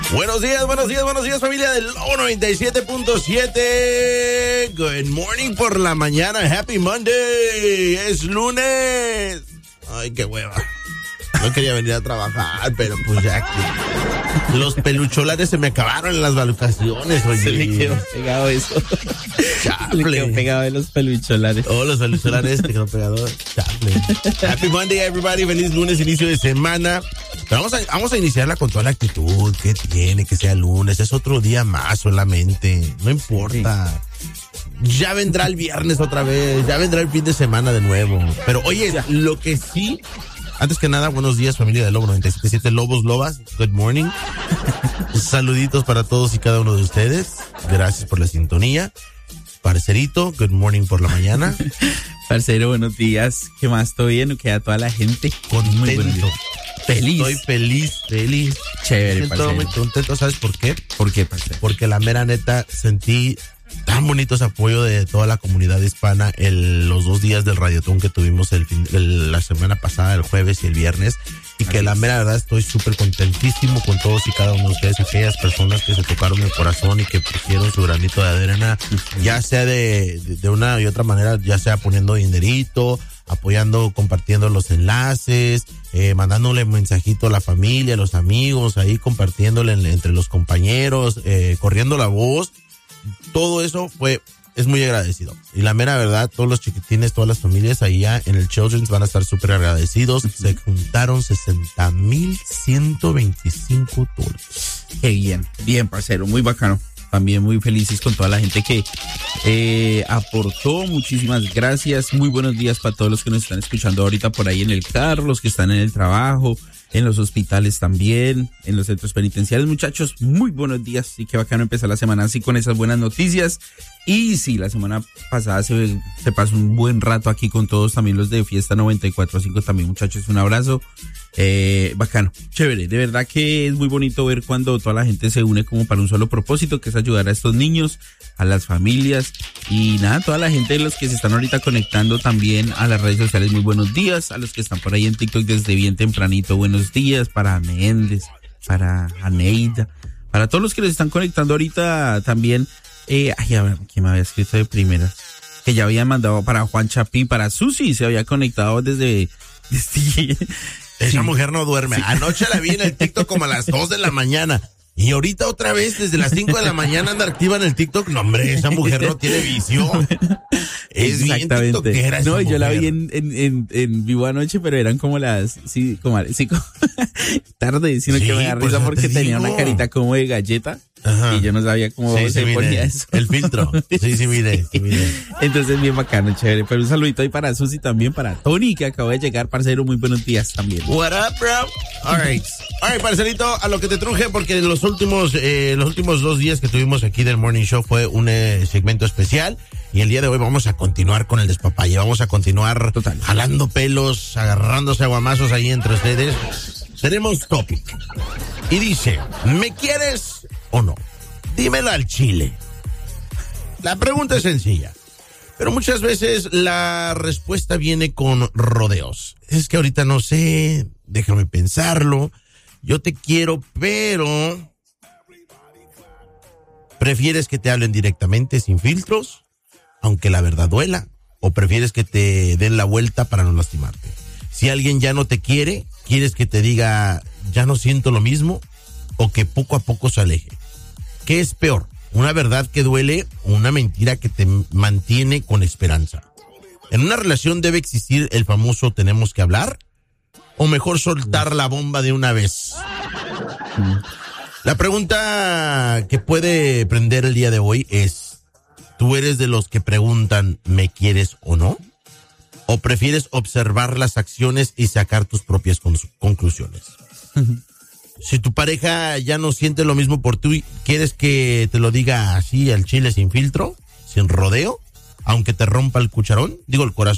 Buenos días, familia del Lobo 97.7. Good morning por la mañana. Happy Monday. Es lunes. Ay, qué hueva. No quería venir a trabajar, pero pues ya que los pelucholares se me acabaron en las vacaciones. Oye. Se le quedó pegado eso. Chable. Se le quedó pegado de los pelucholares. Oh, los pelucholares te quedó pegado. Chable. Happy Monday, everybody. Feliz lunes, inicio de semana. Pero vamos a iniciarla con toda la actitud que tiene, que sea lunes. Es otro día más solamente. No importa. Sí. Ya vendrá el viernes otra vez. Ya vendrá el fin de semana de nuevo. Pero oye, lo que sí... Antes que nada, buenos días, familia de Lobo 97.7, Lobos, Lobas, good morning. Saluditos para todos y cada uno de ustedes. Gracias por la sintonía. Parcerito, good morning por la mañana. Parcero, buenos días. ¿Qué más? ¿Todo bien? ¿Queda toda la gente? Contento. Feliz. Estoy feliz. Chévere, parcero. Estoy muy contento, ¿sabes por qué? ¿Por qué, parcero? Porque la mera neta sentí tan bonito ese apoyo de toda la comunidad hispana los 2 días del Radiotón que tuvimos la semana pasada, el jueves y el viernes, y que la mera verdad estoy súper contentísimo con todos y cada uno de ustedes, aquellas personas que se tocaron el corazón y que pusieron su granito de arena, ya sea de una y otra manera, ya sea poniendo dinerito, apoyando, compartiendo los enlaces, mandándole mensajito a la familia, a los amigos, ahí compartiéndole entre los compañeros, corriendo la voz. Todo eso es muy agradecido. Y la mera verdad, todos los chiquitines, todas las familias allá en el Children's van a estar súper agradecidos. Se juntaron $60,125. Qué bien, parcero, muy bacano. También muy felices con toda la gente que aportó. Muchísimas gracias. Muy buenos días para todos los que nos están escuchando ahorita por ahí en el carro, los que están en el trabajo, en los hospitales también, en los centros penitenciarios. Muchachos, muy buenos días y qué bacano empezar la semana así con esas buenas noticias. Y sí, la semana pasada se pasó un buen rato aquí con todos, también los de Fiesta 94.5 también, muchachos, un abrazo. Bacano, chévere, de verdad que es muy bonito ver cuando toda la gente se une como para un solo propósito, que es ayudar a estos niños, a las familias y nada, toda la gente de los que se están ahorita conectando también a las redes sociales, muy buenos días, a los que están por ahí en TikTok desde bien tempranito, buenos días, para Méndez, para Aneida, para todos los que les están conectando ahorita también. A ver, ¿quién me había escrito de primeras? Que ya habían mandado para Juan Chapín, para Susi, se había conectado desde Esa mujer no duerme. Anoche la vi en el TikTok como a las 2 de la mañana. Y ahorita otra vez, desde las 5 de la mañana anda activa en el TikTok. No, hombre, esa mujer no tiene visión. Es bien tiktokera esa No, yo mujer. la vi en vivo anoche, pero eran como las 5 tarde, sino que me da risa porque tenía una carita como de galleta. Ajá. Y yo no sabía cómo se ponía eso. El filtro. Sí, mire. Entonces, bien bacano, chévere. Pero un saludito ahí para Susi también, para Tony, que acaba de llegar, parcero. Muy buenos días también. What up, bro? All right, parcerito, a lo que te truje, porque los últimos 2 días que tuvimos aquí del Morning Show fue un segmento especial. Y el día de hoy vamos a continuar con el despapalle. Vamos a continuar jalando pelos, agarrándose aguamazos ahí entre ustedes. Tenemos topic. Y dice, ¿me quieres o no? Dímelo al chile. La pregunta es sencilla, pero muchas veces la respuesta viene con rodeos. Es que ahorita no sé, déjame pensarlo. Yo te quiero, pero... ¿Prefieres que te hablen directamente sin filtros, aunque la verdad duela? ¿O prefieres que te den la vuelta para no lastimarte? Si alguien ya no te quiere, ¿quieres que te diga, ya no siento lo mismo? ¿O que poco a poco se aleje? ¿Qué es peor? ¿Una verdad que duele o una mentira que te mantiene con esperanza? ¿En una relación debe existir el famoso tenemos que hablar? ¿O mejor soltar la bomba de una vez? La pregunta que puede prender el día de hoy es, ¿tú eres de los que preguntan ¿me quieres o no? ¿O prefieres observar las acciones y sacar tus propias conclusiones? Si tu pareja ya no siente lo mismo por ti, ¿quieres que te lo diga así al chile sin filtro, sin rodeo, aunque te rompa el corazón?